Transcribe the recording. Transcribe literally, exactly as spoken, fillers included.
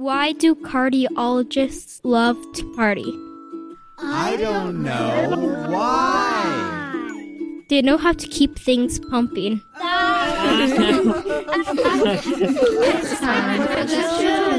Why do cardiologists love to party? I don't know. Why? They know how to keep things pumping. It's time for the show.